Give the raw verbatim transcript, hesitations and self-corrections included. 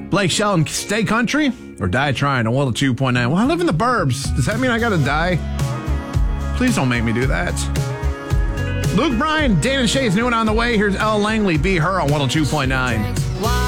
Blake Shelton, stay country or die trying on one oh two point nine. Well, I live in the burbs. Does that mean I got to die? Please don't make me do that. Luke Bryan, Dan and Shay's new one on the way. Here's Elle Langley, Be Her on one oh two point nine.